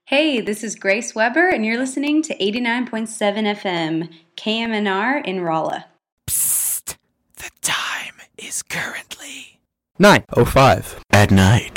Hey, this is Grace Weber, and you're listening to 89.7 FM, KMNR in Rolla. Psst! The time is currently 9:05 at night.